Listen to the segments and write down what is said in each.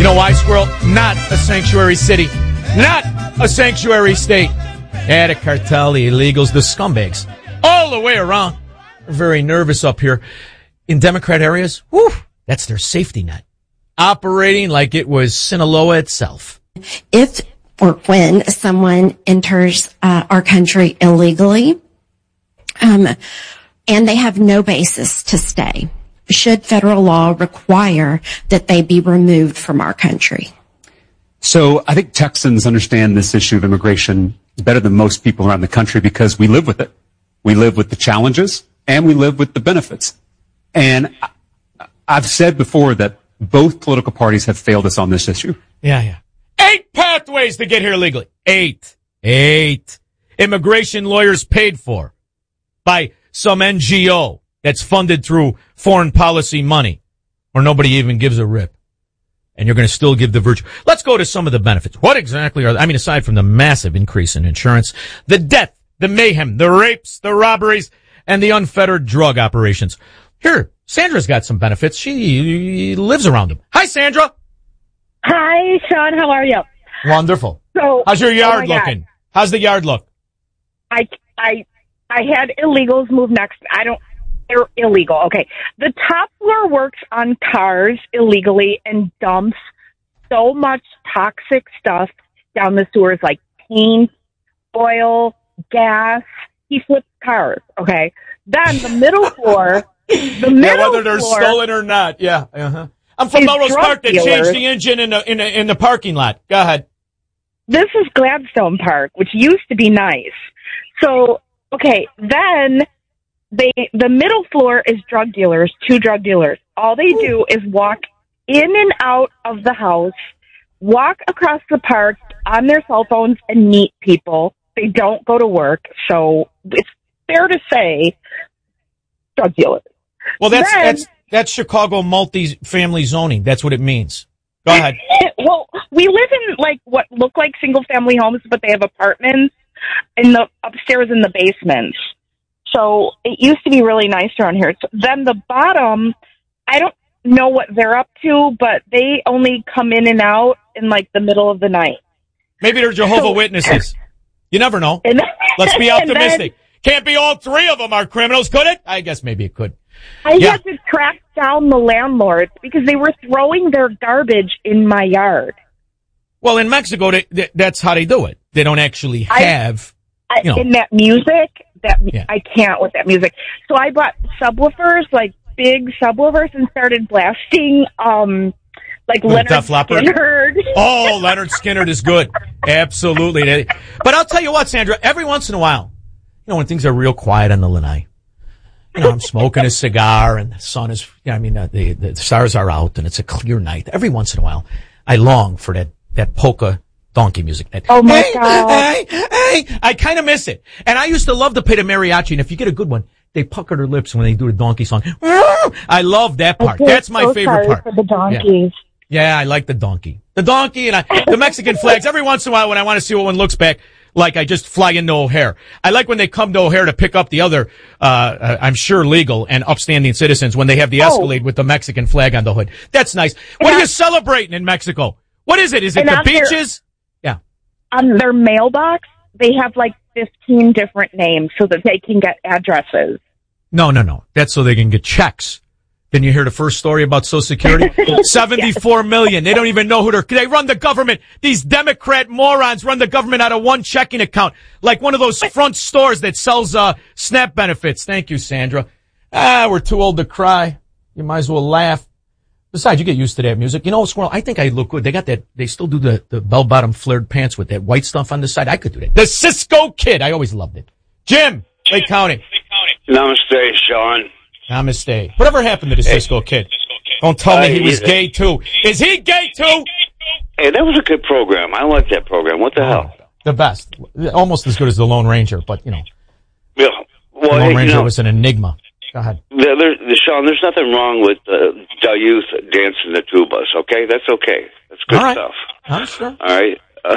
You know why, Squirrel? Not a sanctuary city. Not a sanctuary state. Yeah, the cartel, the illegals, the scumbags. All the way around. They're very nervous up here. In Democrat areas, whew, that's their safety net. Operating like it was Sinaloa itself. If or when someone enters our country illegally, and they have no basis to stay, should federal law require that they be removed from our country? So I think Texans understand this issue of immigration better than most people around the country because we live with it. We live with the challenges and we live with the benefits. And I've said before that both political parties have failed us on this issue. Yeah. 8 pathways to get here legally. 8. Immigration lawyers paid for by some NGO that's funded through foreign policy money, or nobody even gives a rip. And you're going to still give the virtue. Let's go to some of the benefits. What exactly are, aside from the massive increase in insurance, the death, the mayhem, the rapes, the robberies, and the unfettered drug operations. Here, Sandra's got some benefits. She lives around them. Hi, Sandra. Hi, Sean. How are you? Wonderful. So, how's your yard looking? How's the yard look? I had illegals move next. They're illegal. Okay. The top floor works on cars illegally and dumps so much toxic stuff down the sewers like paint, oil, gas. He flips cars. Okay. Then the middle floor, whether they're stolen or not. Yeah. Uh-huh. I'm from Melrose Park. They changed the engine in the parking lot. Go ahead. This is Gladstone Park, which used to be nice. So, okay, then the middle floor is drug dealers, 2 drug dealers. All they do is walk in and out of the house, walk across the park on their cell phones and meet people. They don't go to work. So it's fair to say drug dealers. Well, that's Chicago multi-family zoning. That's what it means. Go ahead. Well, we live in like what look like single family homes, but they have apartments in the upstairs and the basements. So it used to be really nice around here. So then the bottom, I don't know what they're up to, but they only come in and out in like the middle of the night. Maybe they're Jehovah's Witnesses. You never know. Let's be optimistic. Can't be all 3 of them are criminals, could it? I guess maybe it could. I had to track down the landlords because they were throwing their garbage in my yard. Well, in Mexico, that's how they do it. They don't actually have, in that music, I can't with that music. So I bought subwoofers, like big subwoofers, and started blasting, like Leonard Skinner. Oh, Leonard Skinner is good. Absolutely. But I'll tell you what, Sandra, every once in a while, when things are real quiet on the lanai, I'm smoking a cigar and the sun is, the stars are out and it's a clear night. Every once in a while, I long for that polka donkey music. Oh my God. Hey, I kind of miss it. And I used to love to play the mariachi. And if you get a good one, they pucker their lips when they do the donkey song. I love that part. That's my favorite part. For the donkeys. Yeah, I like the donkey. The donkey and the Mexican flags. Every once in a while when I want to see what one looks back, like I just fly into O'Hare. I like when they come to O'Hare to pick up the other, I'm sure legal and upstanding citizens when they have the Escalade with the Mexican flag on the hood. That's nice. What are you celebrating in Mexico? What is it? Is it the beaches? On their mailbox, they have like 15 different names so that they can get addresses. No. That's so they can get checks. Then you hear the first story about Social Security? 74 million. They don't even know they run the government. These Democrat morons run the government out of one checking account. Like one of those front stores that sells, SNAP benefits. Thank you, Sandra. We're too old to cry. You might as well laugh. Besides, you get used to that music. Squirrel, I think I look good. They still do the bell-bottom flared pants with that white stuff on the side. I could do that. The Cisco Kid. I always loved it. Jim, Lake County. Namaste, Sean. Namaste. Whatever happened to the Cisco Kid? Don't tell me he was gay, too. Is he gay, too? Hey, that was a good program. I like that program. What the hell? The best. Almost as good as the Lone Ranger, but, Yeah. The Lone Ranger was an enigma. Go ahead. Sean, there's nothing wrong with the youth dancing the tubas, okay? That's okay. That's good stuff. I'm sure. All right.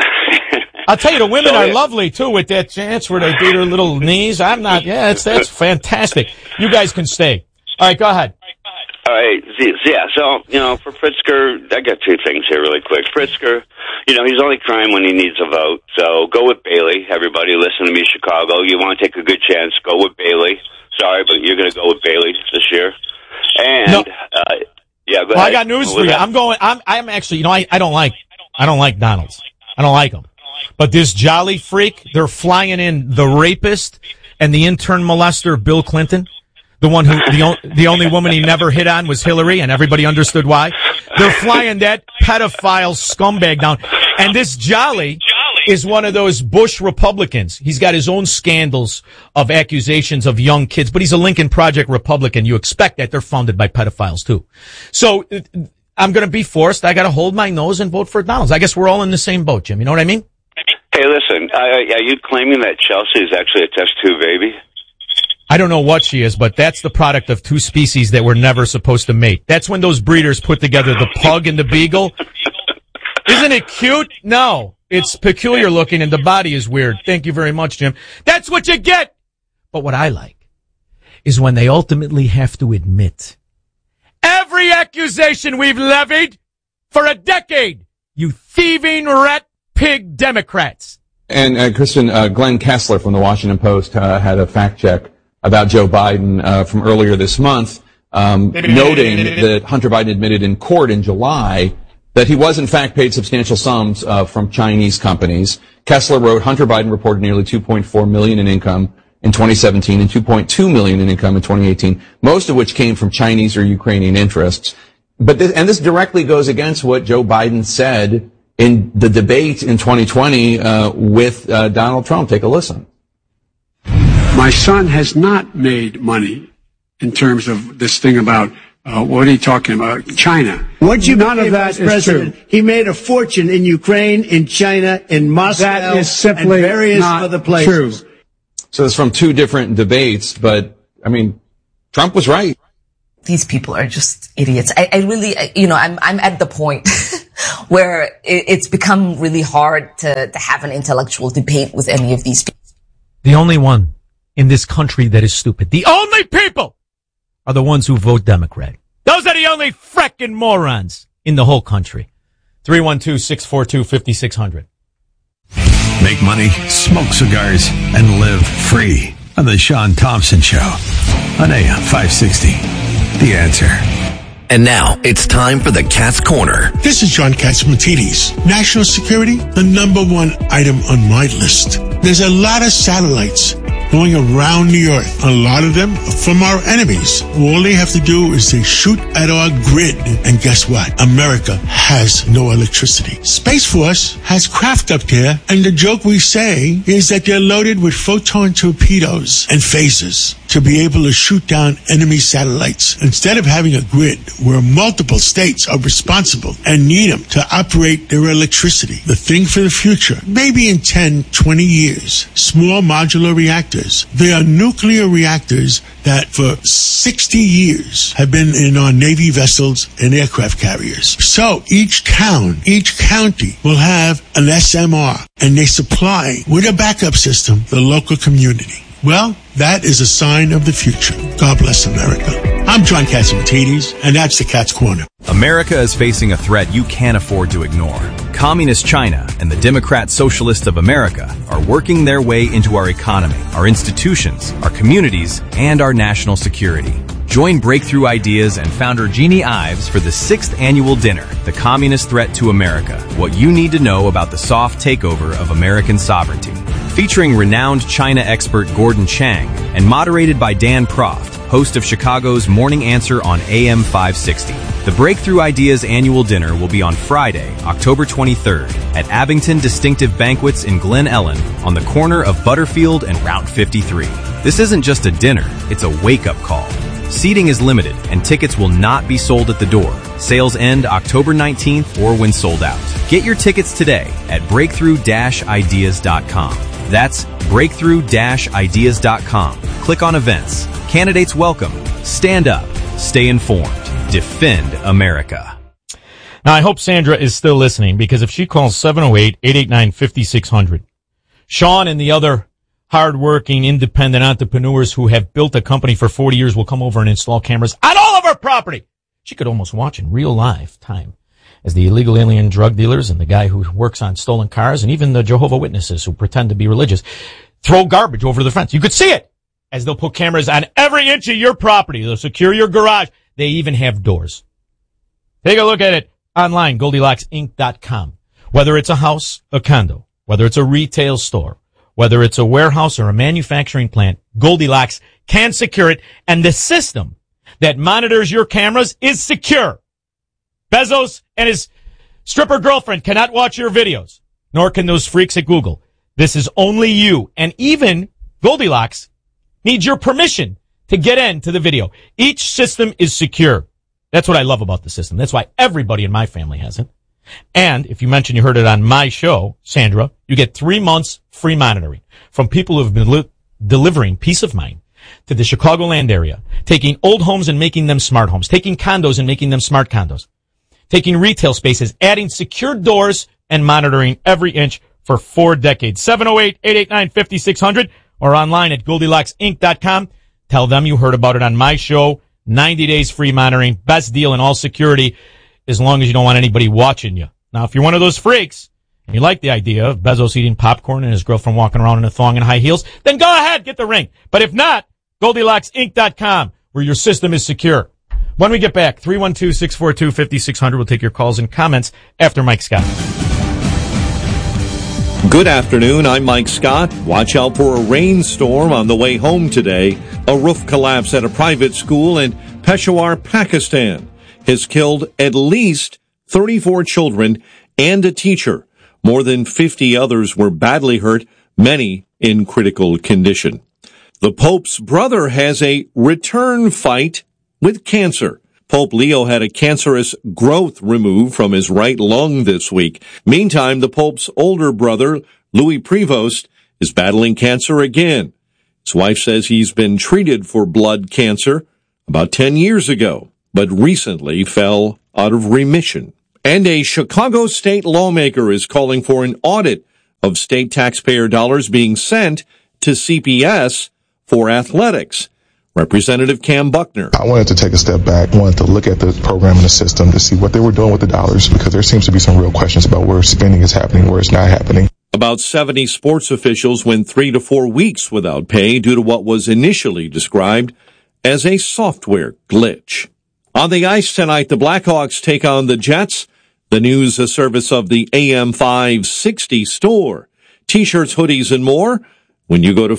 I'll tell you, the women are lovely, too, with that chance where they do their little knees. That's fantastic. You guys can stay. All right, go ahead. All right, yeah, so, for Pritzker, I got two things here really quick. Pritzker, he's only crying when he needs a vote, so go with Bailey. Everybody listen to me, Chicago. You want to take a good chance, go with Bailey. Sorry, but you're going to go with Bailey this year. And, no. Yeah, go ahead. Well, I got news for you. I'm actually, I don't like Donalds. I don't like him. But this jolly freak, they're flying in the rapist and the intern molester, Bill Clinton. The one who, the only woman he never hit on was Hillary, and everybody understood why. They're flying that pedophile scumbag down. And this Jolly is one of those Bush Republicans. He's got his own scandals of accusations of young kids, but he's a Lincoln Project Republican. You expect that. They're funded by pedophiles, too. So I'm going to be forced. I got to hold my nose and vote for Donalds. I guess we're all in the same boat, Jim. You know what I mean? Hey, listen, are you claiming that Chelsea is actually a test tube baby? I don't know what she is, but that's the product of two species that were never supposed to mate. That's when those breeders put together the pug and the beagle. Isn't it cute? No. It's peculiar looking and the body is weird. Thank you very much, Jim. That's what you get! But what I like is when they ultimately have to admit every accusation we've levied for a decade, you thieving rat pig Democrats. And Kristen, Glenn Kessler from the Washington Post had a fact check about Joe Biden from earlier this month, noting that Hunter Biden admitted in court in July that he was in fact paid substantial sums from Chinese companies. Kessler wrote, Hunter Biden reported nearly $2.4 million in income in 2017 and $2.2 million in income in 2018, most of which came from Chinese or Ukrainian interests. But this directly goes against what Joe Biden said in the debate in 2020 with Donald Trump. Take a listen. My son has not made money in terms of this thing about, what are you talking about? China. None of that is true. He made a fortune in Ukraine, in China, in Moscow, that is simply and various not other places. True. So it's from two different debates, but, Trump was right. These people are just idiots. I really, I'm at the point where it's become really hard to have an intellectual debate with any of these people. The only one in this country that is stupid, the only people are the ones who vote Democrat. Those are the only frickin' morons in the whole country. 312-642-5600. Make money, smoke cigars, and live free on the Sean Thompson Show on AM 560. The Answer. And now it's time for the Cat's Corner. This is John Catsimatidis. National security, the number one item on my list. There's a lot of satellites going around the earth. A lot of them are from our enemies. All they have to do is they shoot at our grid. And guess what? America has no electricity. Space Force has craft up there, and the joke we say is that they're loaded with photon torpedoes and phasers to be able to shoot down enemy satellites. Instead of having a grid where multiple states are responsible and need them to operate their electricity, the thing for the future, maybe in 10, 20 years, small modular reactors. They are nuclear reactors that for 60 years have been in our Navy vessels and aircraft carriers. So each town, each county will have an SMR, and they supply with a backup system the local community. Well, that is a sign of the future. God bless America. I'm John Catsimatidis, and that's the Cat's Corner. America is facing a threat you can't afford to ignore. Communist China and the Democrat Socialists of America are working their way into our economy, our institutions, our communities, and our national security. Join Breakthrough Ideas and founder Jeannie Ives for the 6th annual dinner, The Communist Threat to America, What You Need to Know About the Soft Takeover of American Sovereignty. Featuring renowned China expert Gordon Chang and moderated by Dan Proft, host of Chicago's Morning Answer on AM 560. The Breakthrough Ideas annual dinner will be on Friday, October 23rd at Abington Distinctive Banquets in Glen Ellen on the corner of Butterfield and Route 53. This isn't just a dinner, it's a wake-up call. Seating is limited and tickets will not be sold at the door. Sales end October 19th or when sold out. Get your tickets today at breakthrough-ideas.com. That's breakthrough-ideas.com. Click on events. Candidates welcome. Stand up. Stay informed. Defend America. Now, I hope Sandra is still listening, because if she calls 708-889-5600, Sean and the other hardworking independent entrepreneurs who have built a company for 40 years will come over and install cameras on all of our property. She could almost watch in real live time as the illegal alien drug dealers and the guy who works on stolen cars and even the Jehovah's Witnesses who pretend to be religious throw garbage over the fence. You could see it as they'll put cameras on every inch of your property. They'll secure your garage. They even have doors. Take a look at it online, GoldilocksInc.com. Whether it's a house, a condo, whether it's a retail store, whether it's a warehouse or a manufacturing plant, Goldilocks can secure it, and the system that monitors your cameras is secure. Bezos and his stripper girlfriend cannot watch your videos, nor can those freaks at Google. This is only you, and even Goldilocks needs your permission to get into the video. Each system is secure. That's what I love about the system. That's why everybody in my family has it. And if you mention you heard it on my show, Sandra, you get 3 months free monitoring from people who have been delivering peace of mind to the Chicagoland area, taking old homes and making them smart homes, taking condos and making them smart condos, taking retail spaces, adding secured doors, and monitoring every inch for 4 decades. 708-889-5600 or online at GoldilocksInc.com. Tell them you heard about it on my show. 90 days free monitoring, best deal in all security, as long as you don't want anybody watching you. Now, if you're one of those freaks and you like the idea of Bezos eating popcorn and his girlfriend walking around in a thong and high heels, then go ahead, get the ring. But if not, GoldilocksInc.com, where your system is secure. When we get back, 312-642-5600. We'll take your calls and comments after Mike Scott. Good afternoon. I'm Mike Scott. Watch out for a rainstorm on the way home today. A roof collapse at a private school in Peshawar, Pakistan, has killed at least 34 children and a teacher. More than 50 others were badly hurt, many in critical condition. The Pope's brother has a return fight with cancer. Pope Leo had a cancerous growth removed from his right lung this week. Meantime, the Pope's older brother, Louis Prevost, is battling cancer again. His wife says he's been treated for blood cancer about 10 years ago, but recently fell out of remission. And a Chicago state lawmaker is calling for an audit of state taxpayer dollars being sent to CPS for athletics. Representative Cam Buckner. I wanted to take a step back, wanted to look at the program and the system to see what they were doing with the dollars, because there seems to be some real questions about where spending is happening, where it's not happening. About 70 sports officials went 3 to 4 weeks without pay due to what was initially described as a software glitch. On the ice tonight, the Blackhawks take on the Jets. The news, a service of the AM 560 store. T-shirts, hoodies, and more when you go to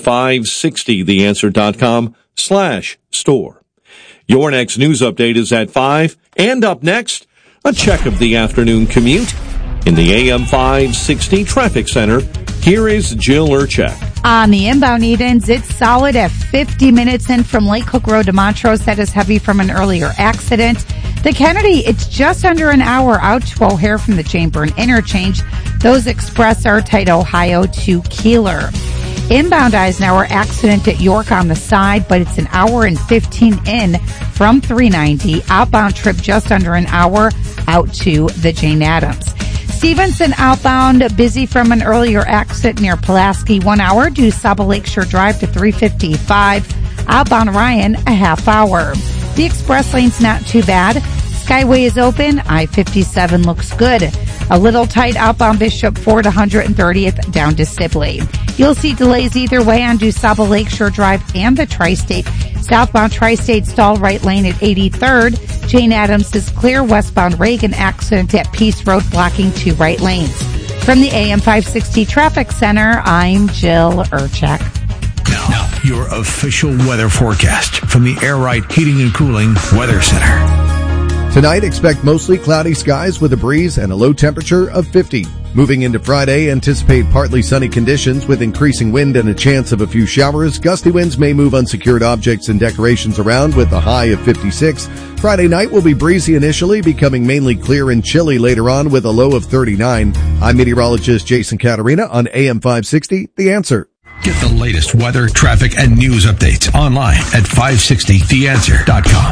560theanswer.com/store. Your next news update is at 5. And up next, a check of the afternoon commute in the AM 560 Traffic Center. Here is Jill Urchak. On the inbound Edens, it's solid at 50 minutes in from Lake Cook Road to Montrose. That is heavy from an earlier accident. The Kennedy, it's just under an hour out to O'Hare from the Chamber Interchange. Those express are tight Ohio to Keeler. Inbound Eisenhower, accident at York on the side, but it's an hour and 15 in from 390. Outbound trip just under an hour out to the Jane Addams. Stevenson outbound, busy from an earlier exit near Pulaski, 1 hour. Due Saba Lakeshore Drive to 355. Outbound Ryan, a half hour. The express lane's not too bad. Skyway is open. I-57 looks good. A little tight outbound Bishop Ford 130th down to Sibley. You'll see delays either way on Due Saba Lakeshore Drive and the Tri-State. Southbound Tri-State stall right lane at 83rd. Jane Addams is clear. Westbound Reagan accident at Peace Road blocking 2 right lanes. From the AM 560 Traffic Center, I'm Jill Urchak. Now, your official weather forecast from the Air Right Heating and Cooling Weather Center. Tonight, expect mostly cloudy skies with a breeze and a low temperature of 50. Moving into Friday, anticipate partly sunny conditions with increasing wind and a chance of a few showers. Gusty winds may move unsecured objects and decorations around with a high of 56. Friday night will be breezy initially, becoming mainly clear and chilly later on with a low of 39. I'm meteorologist Jason Caterina on AM 560, The Answer. Get the latest weather, traffic, and news updates online at 560theanswer.com.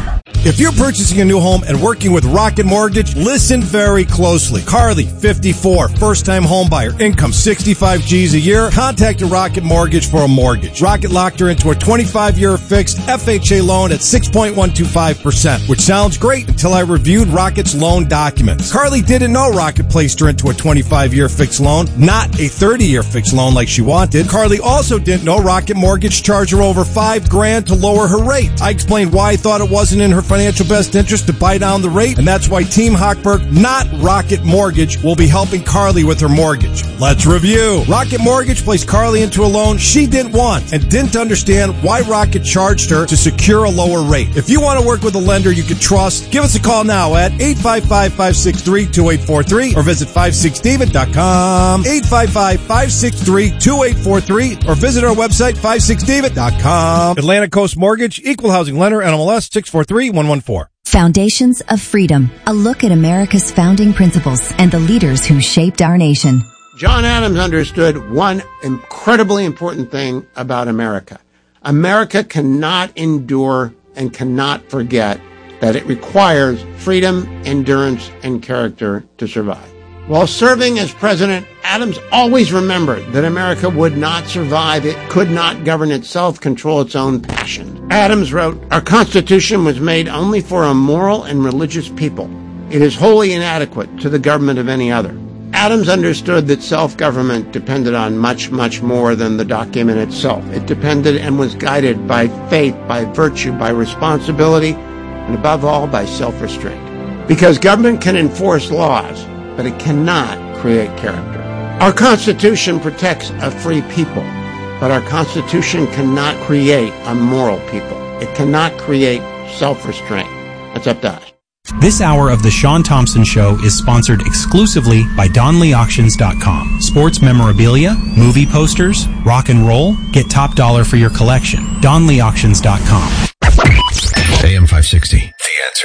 If you're purchasing a new home and working with Rocket Mortgage, listen very closely. Carly, 54, first-time home buyer, income 65 G's a year, contacted Rocket Mortgage for a mortgage. Rocket locked her into a 25-year fixed FHA loan at 6.125%, which sounds great until I reviewed Rocket's loan documents. Carly didn't know Rocket placed her into a 25-year fixed loan, not a 30-year fixed loan like she wanted. Carly also didn't know Rocket Mortgage charged her over $5,000 to lower her rate. I explained why I thought it wasn't in her financial best interest to buy down the rate, and that's why Team Hochberg, not Rocket Mortgage, will be helping Carly with her mortgage. Let's review. Rocket Mortgage placed Carly into a loan she didn't want and didn't understand why Rocket charged her to secure a lower rate. If you want to work with a lender you can trust, give us a call now at 855-563-2843 or visit 56david.com. 855-563-2843 or visit our website 56david.com. Atlantic Coast Mortgage, Equal Housing Lender, NMLS 643114. Foundations of Freedom, a look at America's founding principles and the leaders who shaped our nation. John Adams understood one incredibly important thing about America. America cannot endure and cannot forget that it requires freedom, endurance, and character to survive. While serving as president, Adams always remembered that America would not survive. It could not govern itself, control its own passions. Adams wrote, "Our Constitution was made only for a moral and religious people. It is wholly inadequate to the government of any other." Adams understood that self-government depended on much, much more than the document itself. It depended and was guided by faith, by virtue, by responsibility, and above all, by self-restraint. Because government can enforce laws, but it cannot create character. Our Constitution protects a free people, but our Constitution cannot create a moral people. It cannot create self-restraint. That's up to us. This hour of The Sean Thompson Show is sponsored exclusively by DonleyAuctions.com. Sports memorabilia, movie posters, rock and roll, get top dollar for your collection. DonleyAuctions.com. AM 560. The Answer.